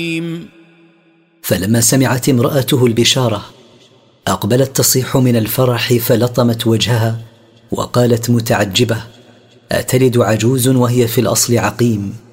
فلما سمعت امرأته البشارة أقبلت تصيح من الفرح فلطمت وجهها وقالت متعجبة: أتلد عجوز وهي في الأصل عقيم؟